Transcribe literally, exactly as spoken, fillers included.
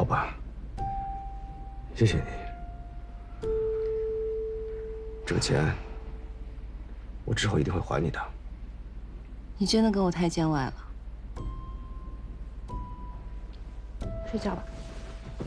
吧，谢谢你。这个钱，我之后一定会还你的。 你真的跟我太见外了。睡觉吧。